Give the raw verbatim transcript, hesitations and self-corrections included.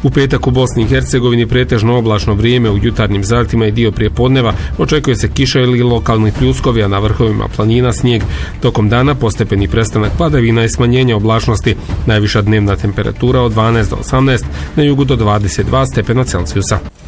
U petak u Bosni i Hercegovini pretežno oblačno vrijeme, u jutarnjim zaletima i dio prijepodneva očekuje se kiša ili lokalni pljuskovi, a na vrhovima planina snijeg. Tokom dana postepeni prestanak padavina i smanjenje oblačnosti. Najviša dnevna temperatura od dvanaest do osamnaest, na jugu do dvadeset dva stepena Celzijusa.